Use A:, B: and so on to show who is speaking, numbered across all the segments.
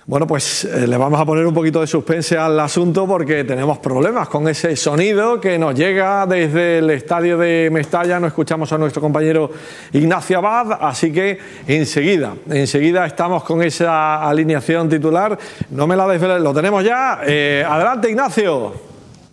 A: Bueno, pues le vamos a poner un poquito de suspense al asunto porque tenemos problemas con ese sonido que nos llega desde el estadio de Mestalla. No escuchamos a nuestro compañero Ignacio Abad, así que enseguida estamos con esa alineación titular. No me la desvele, lo tenemos ya. Adelante, Ignacio.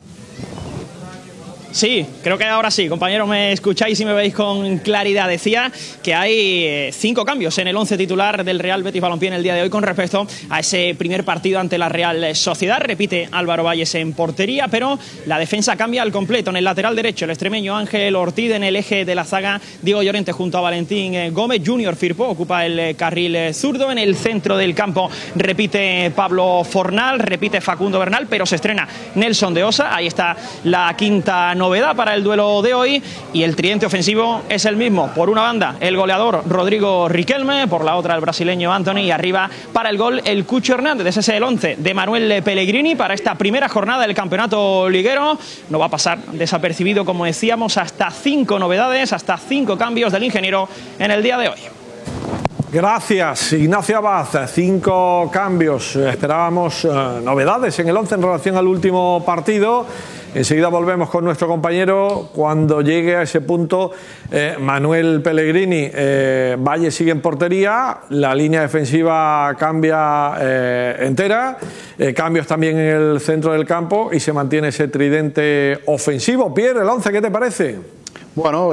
B: Sí, creo que ahora sí, compañeros, me escucháis y me veis con claridad. Decía que hay 5 cambios en el 11 titular del Real Betis Balompié en el día de hoy con respecto a ese primer partido ante la Real Sociedad. Repite Álvaro Valles en portería, pero la defensa cambia al completo. En el lateral derecho, el extremeño Ángel Ortiz; en el eje de la zaga, Diego Llorente junto a Valentín Gómez. Junior Firpo ocupa el carril zurdo. En el centro del campo repite Pablo Fornal, repite Facundo Bernal, pero se estrena Nelson de Osa. Ahí está la quinta novedad para el duelo de hoy, y el tridente ofensivo es el mismo. Por una banda, el goleador Rodrigo Riquelme; por la otra, el brasileño Antony; y arriba, para el gol, el Cucho Hernández. Ese es el 11 de Manuel Pellegrini para esta primera jornada del campeonato liguero. No va a pasar desapercibido, como decíamos, hasta 5 novedades, hasta 5 cambios del ingeniero en el día de hoy.
A: Gracias, Ignacio Abad. 5 cambios. Esperábamos novedades en el 11 en relación al último partido. Enseguida volvemos con nuestro compañero cuando llegue a ese punto. Manuel Pellegrini. Valle sigue en portería. La línea defensiva cambia entera. Cambios también en el centro del campo y se mantiene ese tridente ofensivo. Pierre, el 11, ¿qué te parece?
C: Bueno,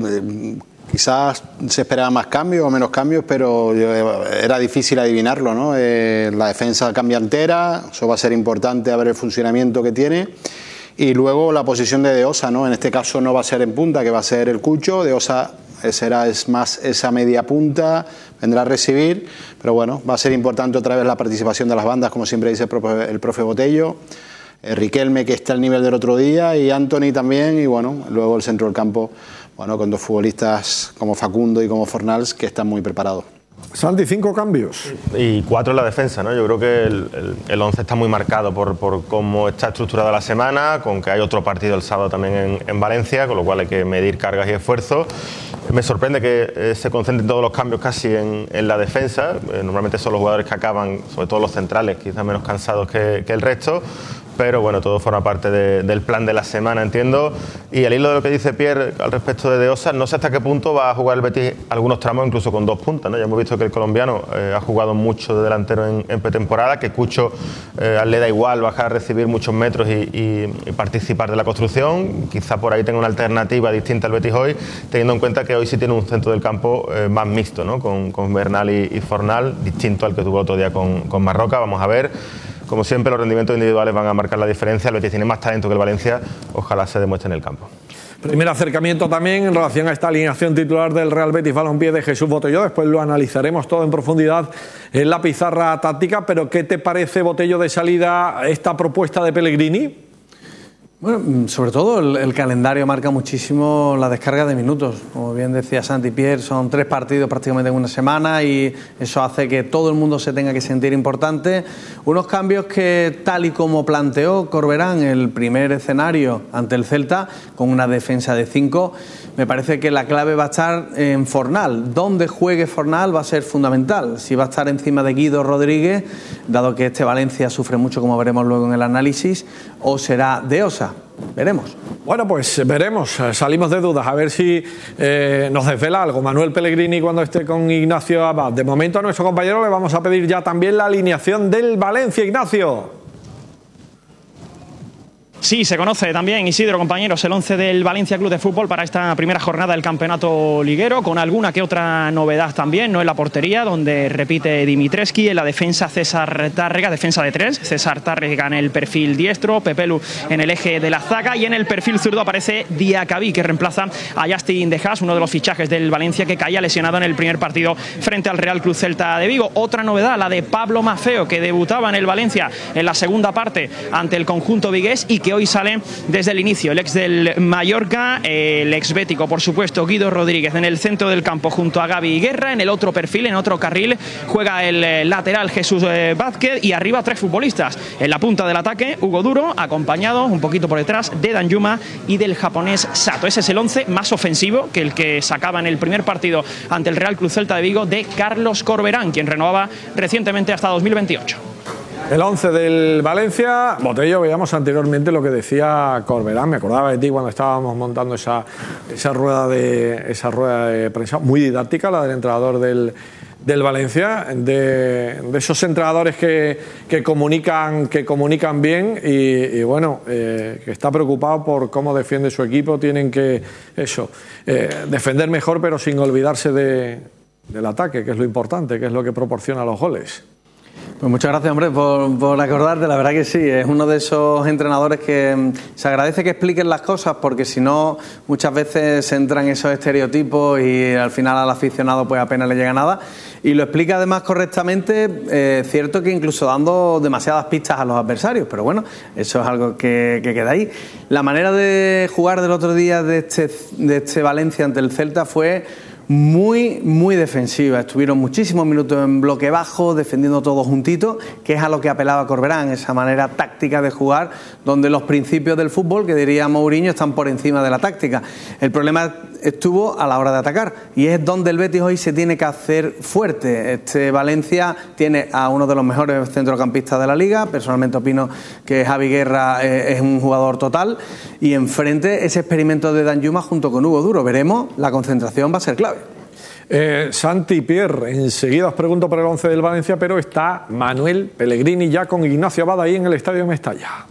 C: quizás se esperaba más cambios o menos cambios, pero era difícil adivinarlo, ¿no? La defensa cambia entera, eso va a ser importante a ver el funcionamiento que tiene. Y luego la posición de Osa, ¿no? En este caso no va a ser en punta, que va a ser el Cucho. De Osa es más esa media punta, vendrá a recibir, pero bueno, va a ser importante otra vez la participación de las bandas, como siempre dice el profe Botello. Riquelme, que está al nivel del otro día, y Antony también, y bueno, luego el centro del campo, bueno, con 2 futbolistas como Facundo y como Fornals que están muy preparados.
A: Santi, 5 cambios.
D: Y 4 en la defensa, ¿no? Yo creo que el 11 está muy marcado por cómo está estructurada la semana, con que hay otro partido el sábado también en Valencia, con lo cual hay que medir cargas y esfuerzos. Me sorprende que se concentren todos los cambios casi en la defensa. Normalmente son los jugadores que acaban, sobre todo los centrales, quizás menos cansados que el resto. Pero bueno, todo forma parte del plan de la semana, entiendo. Y al hilo de lo que dice Pierre al respecto de Osa, no sé hasta qué punto va a jugar el Betis algunos tramos incluso con 2 puntas, ¿no? Ya hemos visto que el colombiano ha jugado mucho de delantero en pretemporada, que Cucho le da igual bajar a recibir muchos metros y participar de la construcción. Quizá por ahí tenga una alternativa distinta al Betis hoy, teniendo en cuenta que hoy sí tiene un centro del campo más mixto, ¿no? Con Bernal y Fornal, distinto al que tuvo el otro día con Marroca. Vamos a ver. Como siempre, los rendimientos individuales van a marcar la diferencia. El Betis tiene más talento que el Valencia. Ojalá se demuestre en el campo.
A: Primer acercamiento también en relación a esta alineación titular del Real Betis Balompié de Jesús Botello. Después lo analizaremos todo en profundidad en la pizarra táctica. Pero ¿qué te parece, Botello, de salida esta propuesta de Pellegrini?
E: Bueno, sobre todo el calendario marca muchísimo la descarga de minutos. Como bien decía Santi Pierre, son 3 partidos prácticamente en una semana y eso hace que todo el mundo se tenga que sentir importante. Unos cambios que, tal y como planteó Corberán el primer escenario ante el Celta, con una defensa de 5, me parece que la clave va a estar en Fornal. Donde juegue Fornal va a ser fundamental. Si va a estar encima de Guido Rodríguez, dado que este Valencia sufre mucho, como veremos luego en el análisis, o será de Osa. Veremos.
A: Bueno, pues veremos. Salimos de dudas. A ver si nos desvela algo Manuel Pellegrini cuando esté con Ignacio Abad. De momento a nuestro compañero le vamos a pedir ya también la alineación del Valencia. Ignacio.
B: Sí, se conoce también, Isidro, compañeros, el 11 del Valencia Club de Fútbol para esta primera jornada del campeonato liguero, con alguna que otra novedad también, no en la portería, donde repite Dimitrescu; en la defensa César Tárrega, defensa de 3, César Tárrega en el perfil diestro, Pepelu en el eje de la zaga, y en el perfil zurdo aparece Diacabí, que reemplaza a Justin De Haas, uno de los fichajes del Valencia que caía lesionado en el primer partido frente al Real Club Celta de Vigo. Otra novedad, la de Pablo Maffeo, que debutaba en el Valencia en la segunda parte ante el conjunto vigués y que que hoy sale desde el inicio. El ex del Mallorca, el ex bético, por supuesto, Guido Rodríguez en el centro del campo junto a Gavi Guerra. En el otro perfil, en otro carril, juega el lateral Jesús Vázquez y arriba 3 futbolistas. En la punta del ataque, Hugo Duro, acompañado un poquito por detrás de Danjuma y del japonés Sato. Ese es el 11 más ofensivo que el que sacaba en el primer partido ante el Real Club Celta de Vigo de Carlos Corberán, quien renovaba recientemente hasta 2028.
A: El 11 del Valencia. Botello, veíamos anteriormente lo que decía Corberán. Me acordaba de ti cuando estábamos montando esa rueda de prensa, muy didáctica, la del entrenador del Valencia, de esos entrenadores que comunican bien y bueno, que está preocupado por cómo defiende su equipo. Tienen que defender mejor, pero sin olvidarse del ataque, que es lo importante, que es lo que proporciona los goles.
E: Pues muchas gracias, hombre, por acordarte. La verdad que sí, es uno de esos entrenadores que se agradece que expliquen las cosas, porque si no, muchas veces se entran esos estereotipos y al final al aficionado pues apenas le llega nada. Y lo explica además correctamente, cierto que incluso dando demasiadas pistas a los adversarios, pero bueno, eso es algo que queda ahí. La manera de jugar del otro día de este Valencia ante el Celta fue muy defensiva. Estuvieron muchísimos minutos en bloque bajo, defendiendo todos juntitos, que es a lo que apelaba Corberán, esa manera táctica de jugar, donde los principios del fútbol, que diría Mourinho, están por encima de la táctica. El problema estuvo a la hora de atacar, y es donde el Betis hoy se tiene que hacer fuerte. Este Valencia tiene a uno de los mejores centrocampistas de la liga, personalmente opino que Javi Guerra es un jugador total, y enfrente ese experimento de Danjuma junto con Hugo Duro. Veremos, la concentración va a ser clave.
A: Santi, Pierre, enseguida os pregunto por el 11 del Valencia, pero está Manuel Pellegrini ya con Ignacio Abad ahí en el estadio de Mestalla.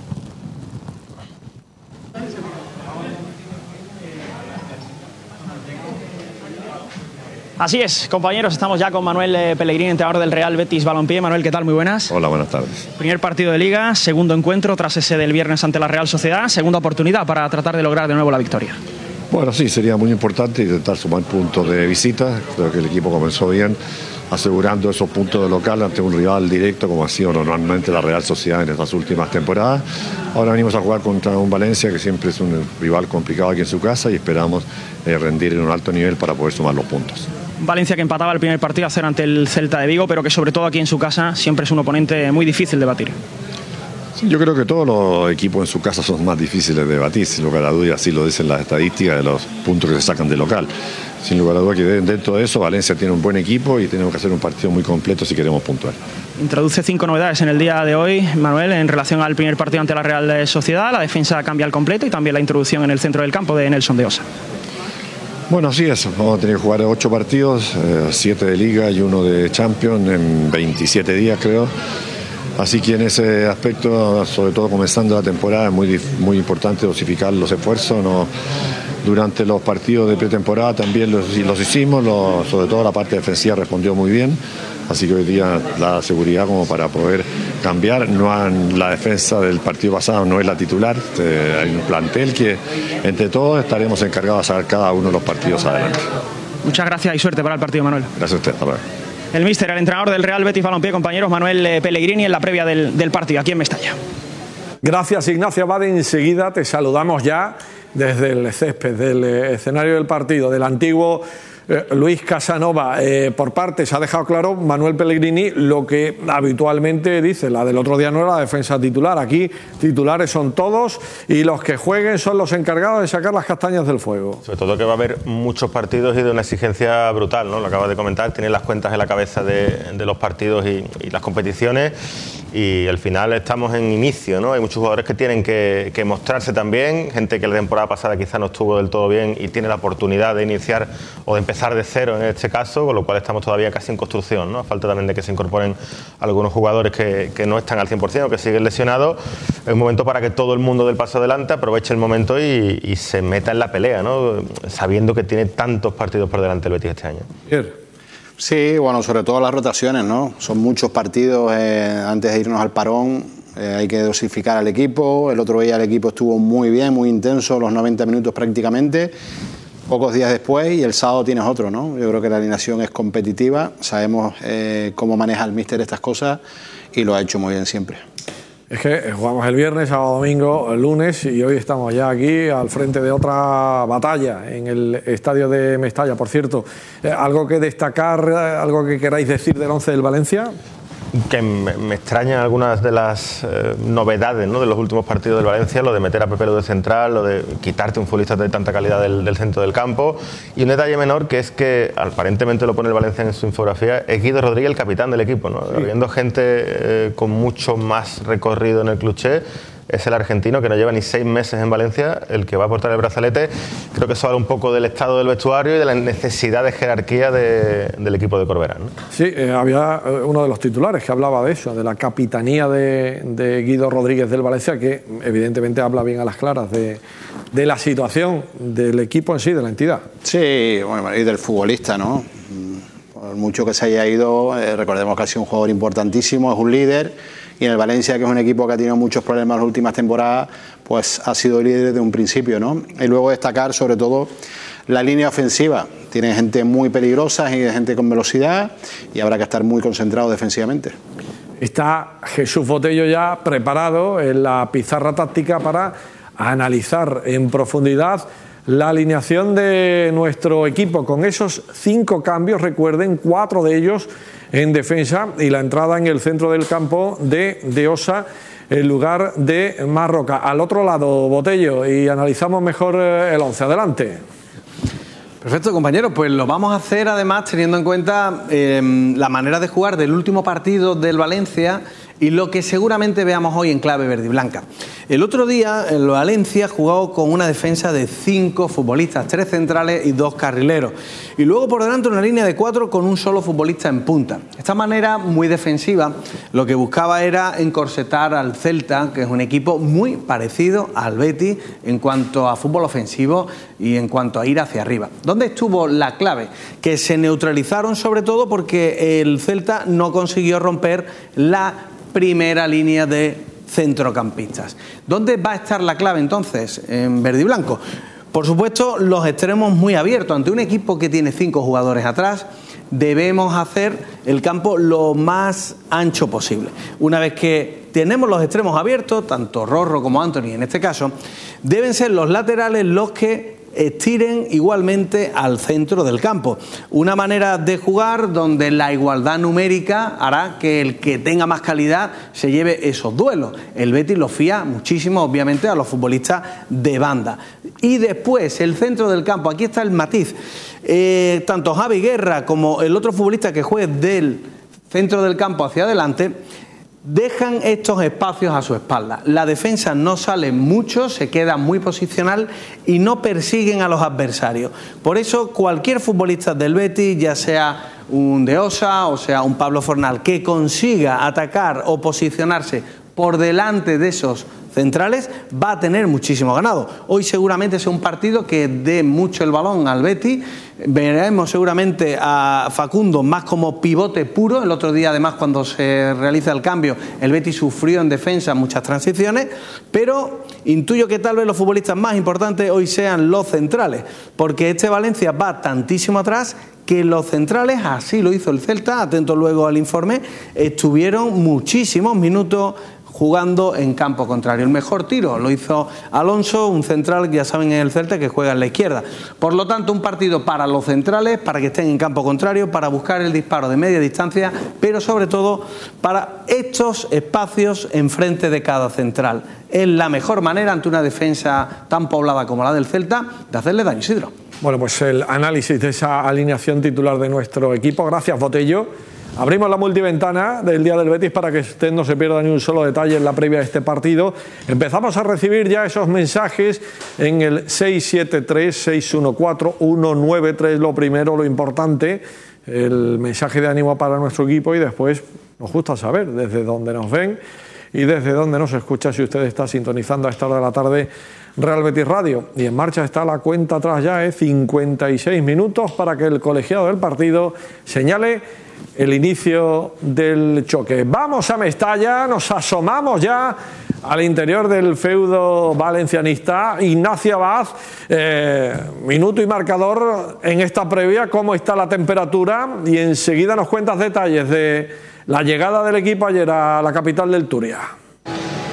B: Así es, compañeros, estamos ya con Manuel Pellegrini, entrenador del Real Betis Balompié. Manuel, ¿qué tal? Muy buenas.
F: Hola, buenas tardes.
B: Primer partido de Liga, segundo encuentro tras ese del viernes ante la Real Sociedad, segunda oportunidad para tratar de lograr de nuevo la victoria.
F: Bueno, sí, sería muy importante intentar sumar puntos de visita. Creo que el equipo comenzó bien, asegurando esos puntos de local ante un rival directo como ha sido normalmente la Real Sociedad en estas últimas temporadas. Ahora venimos a jugar contra un Valencia que siempre es un rival complicado aquí en su casa y esperamos rendir en un alto nivel para poder sumar los puntos.
B: Valencia que empataba el primer partido a hacer ante el Celta de Vigo, pero que sobre todo aquí en su casa siempre es un oponente muy difícil de batir.
F: Sí, yo creo que todos los equipos en su casa son más difíciles de batir, sin lugar a dudas, así lo dicen las estadísticas de los puntos que se sacan de local. Sin lugar a dudas que dentro de eso Valencia tiene un buen equipo y tenemos que hacer un partido muy completo si queremos puntuar.
B: Introduce 5 novedades en el día de hoy, Manuel, en relación al primer partido ante la Real Sociedad. La defensa cambia al completo y también la introducción en el centro del campo de Nelson de Osa.
F: Bueno, así es, vamos a tener que jugar 8 partidos, 7 de Liga y 1 de Champions en 27 días creo. Así que en ese aspecto, sobre todo comenzando la temporada, es muy importante dosificar los esfuerzos. Durante los partidos de pretemporada también los hicimos, sobre todo la parte defensiva respondió muy bien. Así que hoy día la seguridad como para poder cambiar. La defensa del partido pasado no es la titular. Hay un plantel que entre todos estaremos encargados de sacar cada uno de los partidos adelante.
B: Muchas gracias y suerte para el partido, Manuel.
F: Gracias a usted. Hasta luego.
B: El míster, el entrenador del Real Betis Balompié, compañeros, Manuel Pellegrini, en la previa del partido aquí en Mestalla.
A: Gracias, Ignacio Abad. Enseguida te saludamos ya desde el césped del escenario del partido, del antiguo Luis Casanova. Por partes ha dejado claro Manuel Pellegrini lo que habitualmente dice. La del otro día no era la defensa titular. Aquí titulares son todos y los que jueguen son los encargados de sacar las castañas del fuego.
D: Sobre todo que va a haber muchos partidos y de una exigencia brutal, ¿no? Lo acabas de comentar, tiene las cuentas en la cabeza de los partidos y las competiciones. Y al final estamos en inicio, ¿no? Hay muchos jugadores que tienen que mostrarse también, gente que la temporada pasada quizá no estuvo del todo bien y tiene la oportunidad de iniciar o de empezar de cero en este caso, con lo cual estamos todavía casi en construcción, ¿no? A falta también de que se incorporen algunos jugadores que no están al 100% o que siguen lesionados. Es un momento para que todo el mundo del paso adelante aproveche el momento y se meta en la pelea, ¿no? Sabiendo que tiene tantos partidos por delante el Betis este año.
C: Sí, bueno, sobre todo las rotaciones, ¿no? Son muchos partidos antes de irnos al parón. Hay que dosificar al equipo. El otro día el equipo estuvo muy bien, muy intenso, los 90 minutos prácticamente. Pocos días después y el sábado tienes otro, ¿no? Yo creo que la alineación es competitiva. Sabemos cómo maneja el míster estas cosas y lo ha hecho muy bien siempre.
A: Es que jugamos el viernes, sábado, domingo, el lunes y hoy estamos ya aquí al frente de otra batalla en el estadio de Mestalla. Por cierto, ¿algo que destacar, algo que queráis decir del once del Valencia?
D: Que me extrañan algunas de las novedades, ¿no?, de los últimos partidos del Valencia, lo de meter a Pepe Lu de central, lo de quitarte un futbolista de tanta calidad del centro del campo, y un detalle menor que es que aparentemente lo pone el Valencia en su infografía, es Guido Rodríguez el capitán del equipo, ¿no? Sí. Habiendo gente con mucho más recorrido en el Cluché, es el argentino que no lleva ni 6 meses en Valencia el que va a portar el brazalete. Creo que eso habla un poco del estado del vestuario y de la necesidad de jerarquía del equipo de Corberán, ¿no? Sí,
A: había uno de los titulares que hablaba de eso, de la capitanía de Guido Rodríguez del Valencia, que evidentemente habla bien a las claras de la situación del equipo en sí, de la entidad.
C: Sí, bueno, y del futbolista, ¿no? Por mucho que se haya ido, recordemos que ha sido un jugador importantísimo, es un líder. Y en el Valencia, que es un equipo que ha tenido muchos problemas en las últimas temporadas, pues ha sido líder desde un principio, ¿no? Y luego destacar sobre todo la línea ofensiva. Tiene gente muy peligrosa y gente con velocidad y habrá que estar muy concentrado defensivamente.
A: Está Jesús Botello ya preparado en la pizarra táctica para analizar en profundidad la alineación de nuestro equipo con esos 5 cambios, recuerden, 4 de ellos en defensa y la entrada en el centro del campo de Osa en lugar de Marroca. Al otro lado, Botello, y analizamos mejor el 11. Adelante.
E: Perfecto, compañeros, pues lo vamos a hacer además teniendo en cuenta la manera de jugar del último partido del Valencia y lo que seguramente veamos hoy en clave verde y blanca. El otro día el Valencia jugó con una defensa de 5 futbolistas, 3 centrales y 2 carrileros, y luego por delante una línea de 4 con un solo futbolista en punta. Esta manera muy defensiva lo que buscaba era encorsetar al Celta, que es un equipo muy parecido al Betis en cuanto a fútbol ofensivo y en cuanto a ir hacia arriba. ¿Dónde estuvo la clave? Que se neutralizaron sobre todo porque el Celta no consiguió romper la primera línea de centrocampistas. ¿Dónde va a estar la clave entonces en verde y blanco? Por supuesto, los extremos muy abiertos. Ante un equipo que tiene 5 jugadores atrás, debemos hacer el campo lo más ancho posible. Una vez que tenemos los extremos abiertos, tanto Rorro como Anthony en este caso, deben ser los laterales los que estiren igualmente al centro del campo. Una manera de jugar donde la igualdad numérica hará que el que tenga más calidad se lleve esos duelos. El Betis lo fía muchísimo, obviamente, a los futbolistas de banda. Y después, el centro del campo, aquí está el matiz. Tanto Javi Guerra como el otro futbolista que juegue del centro del campo hacia adelante dejan estos espacios a su espalda. La defensa no sale mucho, se queda muy posicional y no persiguen a los adversarios. Por eso cualquier futbolista del Betis, ya sea un De Osa o sea un Pablo Fornal, que consiga atacar o posicionarse por delante de esos centrales, va a tener muchísimo ganado. Hoy seguramente es un partido que dé mucho el balón al Betis. Veremos seguramente a Facundo más como pivote puro. El otro día, además, cuando se realiza el cambio, el Betis sufrió en defensa muchas transiciones, pero intuyo que tal vez los futbolistas más importantes hoy sean los centrales, porque este Valencia va tantísimo atrás que los centrales, así lo hizo el Celta, atento luego al informe, estuvieron muchísimos minutos jugando en campo contrario. El mejor tiro lo hizo Alonso, un central, ya saben, en el Celta, que juega en la izquierda. Por lo tanto, un partido para los centrales, para que estén en campo contrario, para buscar el disparo de media distancia, pero sobre todo para estos espacios enfrente de cada central. Es la mejor manera, ante una defensa tan poblada como la del Celta, de hacerle daño, Isidro.
A: Bueno, pues el análisis de esa alineación titular de nuestro equipo. Gracias, Botello. Abrimos la multiventana del día del Betis para que usted no se pierda ni un solo detalle en la previa de este partido. Empezamos a recibir ya esos mensajes en el 673-614-193. Lo primero, lo importante, el mensaje de ánimo para nuestro equipo, y después nos gusta saber desde dónde nos ven y desde dónde nos escucha, si usted está sintonizando a esta hora de la tarde Real Betis Radio. Y en marcha está la cuenta atrás ya, 56 minutos para que el colegiado del partido señale el inicio del choque. Vamos a Mestalla, nos asomamos ya al interior del feudo valencianista. Ignacio Abad, minuto y marcador en esta previa, cómo está la temperatura, y enseguida nos cuentas detalles de la llegada del equipo ayer a la capital del Turia.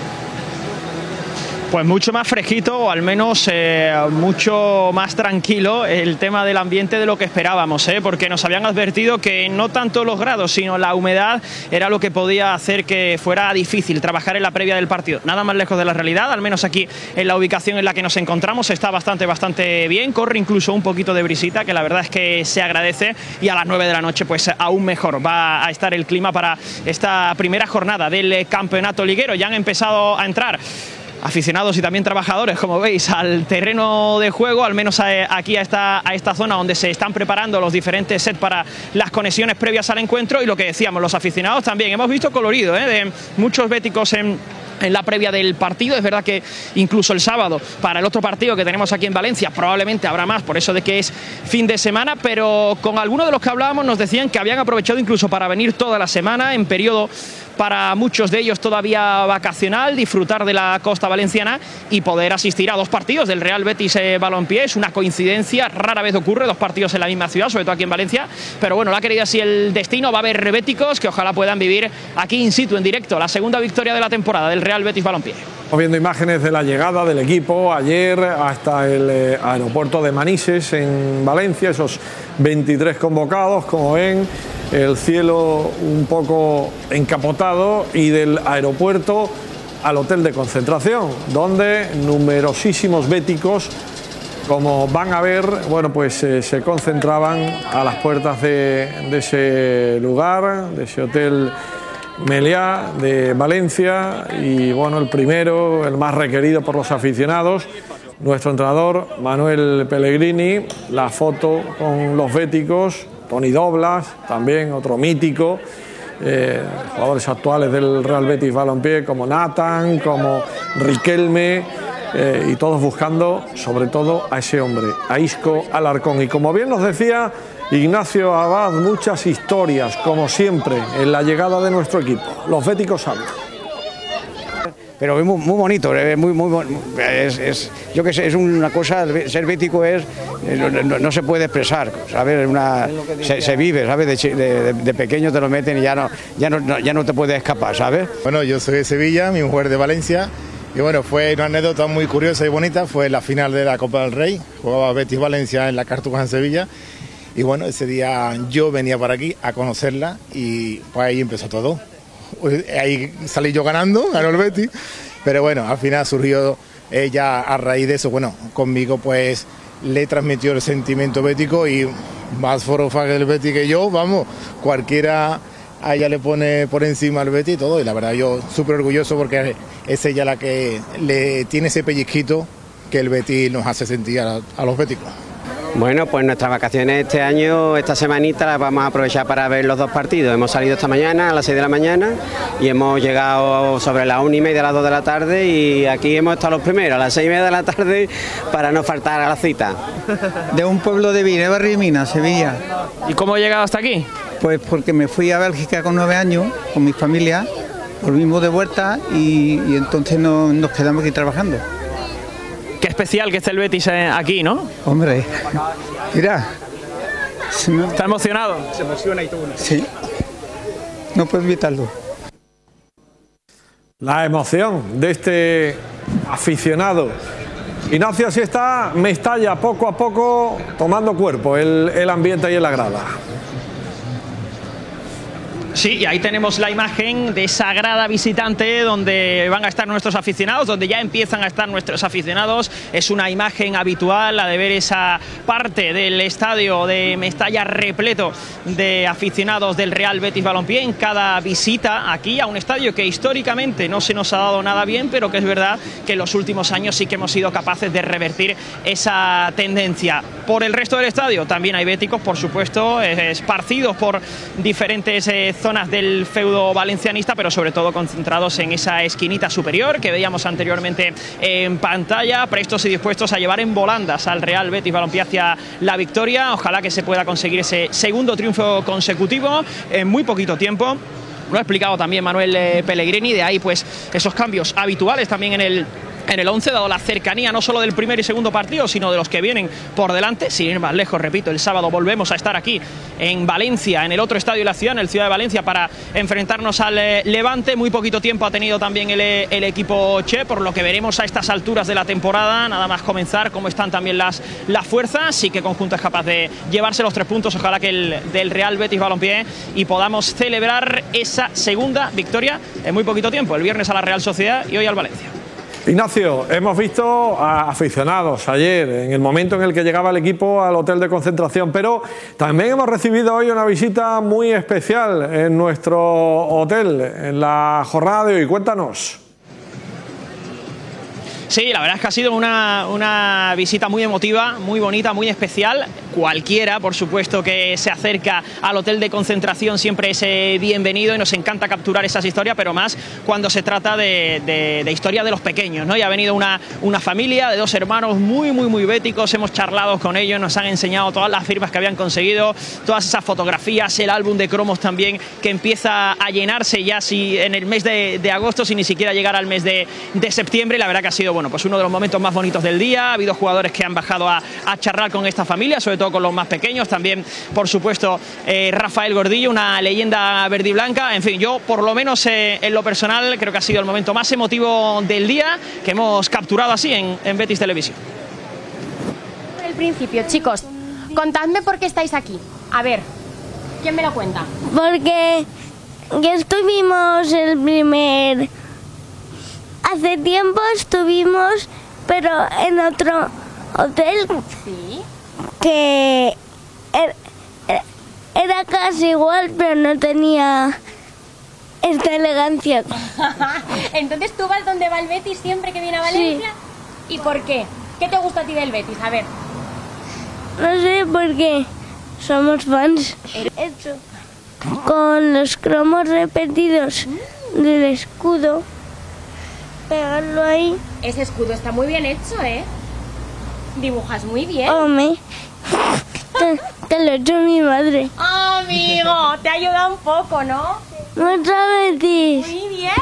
B: Pues mucho más fresquito, o al menos mucho más tranquilo el tema del ambiente de lo que esperábamos, porque nos habían advertido que no tanto los grados, sino la humedad era lo que podía hacer que fuera difícil trabajar en la previa del partido. Nada más lejos de la realidad, al menos aquí en la ubicación en la que nos encontramos está bastante bien, corre incluso un poquito de brisita, que la verdad es que se agradece, y a las 9 de la noche pues aún mejor va a estar el clima para esta primera jornada del campeonato liguero. Ya han empezado a entrar aficionados y también trabajadores, como veis, al terreno de juego, al menos aquí a esta zona donde se están preparando los diferentes sets para las conexiones previas al encuentro. Y lo que decíamos, los aficionados también, hemos visto colorido de muchos béticos en la previa del partido. Es verdad que incluso el sábado, para el otro partido que tenemos aquí en Valencia, probablemente habrá más, por eso de que es fin de semana, pero con algunos de los que hablábamos nos decían que habían aprovechado incluso para venir toda la semana, en periodo para muchos de ellos todavía vacacional, disfrutar de la costa valenciana y poder asistir a 2 partidos del Real Betis Balompié. Es una coincidencia, rara vez ocurre 2 partidos en la misma ciudad, sobre todo aquí en Valencia, pero bueno, lo ha querido así el destino. Va a haber béticos que ojalá puedan vivir aquí in situ, en directo, la segunda victoria de la temporada del Real Betis Balompié.
A: Estamos viendo imágenes de la llegada del equipo ayer hasta el aeropuerto de Manises en Valencia, esos 23 convocados, como ven, el cielo un poco encapotado, y del aeropuerto al hotel de concentración, donde numerosísimos béticos, como van a ver, bueno, pues se concentraban a las puertas de ese lugar, de ese hotel Meliá de Valencia. Y bueno, el primero, el más requerido por los aficionados, nuestro entrenador Manuel Pellegrini. La foto con los béticos, Toni Doblas, también otro mítico, jugadores actuales del Real Betis Balompié, como Nathan, como Riquelme, y todos buscando sobre todo a ese hombre, a Isco Alarcón. Y como bien nos decía Ignacio Abad, muchas historias, como siempre, en la llegada de nuestro equipo. Los béticos hablan.
G: Pero es muy bonito, yo que sé, es una cosa, ser bético no se puede expresar, ¿sabes? Se vive, ¿sabes? De pequeño te lo meten y ya no te puedes escapar, ¿sabes?
H: Bueno, yo soy de Sevilla, mi mujer de Valencia, y bueno, fue una anécdota muy curiosa y bonita, fue la final de la Copa del Rey, jugaba Betis Valencia en la Cartuja en Sevilla, y bueno, ese día yo venía para aquí a conocerla y pues ahí empezó todo. Ahí salí yo ganó el Betis, pero bueno, al final surgió ella a raíz de eso. Bueno, conmigo pues le transmitió el sentimiento bético, y más forofa que el Betis que yo, vamos, cualquiera a ella le pone por encima al Betis y todo, y la verdad yo súper orgulloso porque es ella la que le tiene ese pellizquito que el Betis nos hace sentir a los béticos.
I: Bueno, pues nuestras vacaciones este año, esta semanita, las vamos a aprovechar para ver los 2 partidos. Hemos salido esta mañana a las 6 de la mañana y hemos llegado sobre las 1:30, a las 2 de la tarde, y aquí hemos estado los primeros a las 6:30 de la tarde para no faltar a la cita.
J: De un pueblo de Vine, Barrio Mina, Sevilla.
B: ¿Y cómo he llegado hasta aquí?
J: Pues porque me fui a Bélgica con 9 años, con mi familia, volvimos de vuelta y entonces nos quedamos aquí trabajando.
B: Qué especial que esté el Betis aquí, ¿no?
J: Hombre, mira.
B: ¿Está emocionado?
J: Se emociona y todo. Sí. No puedo evitarlo.
A: La emoción de este aficionado. Ignacio, así está Mestalla, poco a poco tomando cuerpo el ambiente ahí en la grada.
B: Sí, y ahí tenemos la imagen de esa grada visitante donde van a estar nuestros aficionados, donde ya empiezan a estar nuestros aficionados. Es una imagen habitual la de ver esa parte del estadio de Mestalla repleto de aficionados del Real Betis Balompié en cada visita aquí a un estadio que históricamente no se nos ha dado nada bien, pero que es verdad que en los últimos años sí que hemos sido capaces de revertir esa tendencia. Por el resto del estadio también hay béticos, por supuesto, esparcidos por diferentes zonas del feudo valencianista, pero sobre todo concentrados en esa esquinita superior que veíamos anteriormente en pantalla, prestos y dispuestos a llevar en volandas al Real Betis Balompié hacia la victoria. Ojalá que se pueda conseguir ese segundo triunfo consecutivo en muy poquito tiempo. Lo ha explicado también Manuel Pellegrini, de ahí pues esos cambios habituales también en el en el 11, dado la cercanía no solo del primer y segundo partido, sino de los que vienen por delante. Sin ir más lejos, repito, el sábado volvemos a estar aquí en Valencia, en el otro estadio de la ciudad, en el Ciudad de Valencia, para enfrentarnos al Levante. Muy poquito tiempo ha tenido también el equipo Che, por lo que veremos a estas alturas de la temporada, nada más comenzar, cómo están también las fuerzas. Sí que el conjunto es capaz de llevarse los 3 puntos, ojalá que el del Real Betis Balompié, y podamos celebrar esa segunda victoria en muy poquito tiempo, el viernes a la Real Sociedad y hoy al Valencia.
A: Ignacio, hemos visto a aficionados ayer, en el momento en el que llegaba el equipo al hotel de concentración, pero también hemos recibido hoy una visita muy especial en nuestro hotel, en la jornada de hoy. Cuéntanos.
B: Sí, la verdad es que ha sido una visita muy emotiva, muy bonita, muy especial. Cualquiera, por supuesto, que se acerca al hotel de concentración siempre es bienvenido, y nos encanta capturar esas historias, pero más cuando se trata de historia de los pequeños, ¿no? Y ha venido una familia de 2 hermanos muy béticos, hemos charlado con ellos, nos han enseñado todas las firmas que habían conseguido, todas esas fotografías, el álbum de cromos también, que empieza a llenarse ya en el mes de agosto, sin ni siquiera llegar al mes de septiembre. Y la verdad que ha sido, bueno, pues uno de los momentos más bonitos del día. Ha habido jugadores que han bajado a charlar con esta familia, sobre todo con los más pequeños. También, por supuesto, Rafael Gordillo, una leyenda verdiblanca. En fin, yo, por lo menos en lo personal, creo que ha sido el momento más emotivo del día que hemos capturado así en Betis Televisión.
K: Por el principio, chicos, contadme por qué estáis aquí. A ver, ¿quién me lo cuenta?
L: Porque ya estuvimos el primer... Hace tiempo estuvimos, pero en otro hotel.
K: Sí.
L: Que era casi igual, pero no tenía esta elegancia.
K: Entonces, ¿tú vas donde va el Betis siempre que viene a Valencia? Sí. ¿Y por qué? ¿Qué te gusta a ti del Betis? A ver.
L: No sé, porque somos fans. Hecho con los cromos repetidos del escudo. Pegarlo ahí.
K: Ese escudo está muy bien hecho, ¿eh? Dibujas muy bien.
L: Hombre, te lo ha hecho mi madre.
K: Amigo, te ayuda un poco, ¿no?
L: Muchas veces.
K: Muy bien.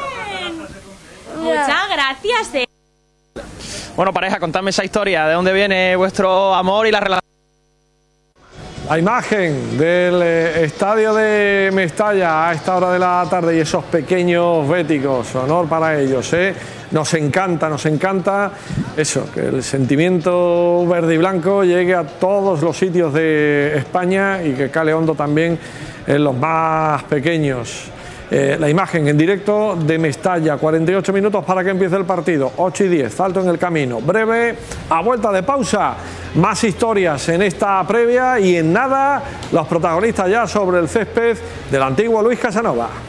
K: Muchas gracias,
B: Bueno, pareja, contadme esa historia, de dónde viene vuestro amor y la relación.
A: La imagen del estadio de Mestalla a esta hora de la tarde y esos pequeños béticos, honor para ellos, ¿eh? Nos encanta eso, que el sentimiento verde y blanco llegue a todos los sitios de España y que cale hondo también en los más pequeños. La imagen en directo de Mestalla, 48 minutos para que empiece el partido, 8:10, salto en el camino, breve, a vuelta de pausa, más historias en esta previa y en nada, los protagonistas ya sobre el césped del antiguo Luis Casanova.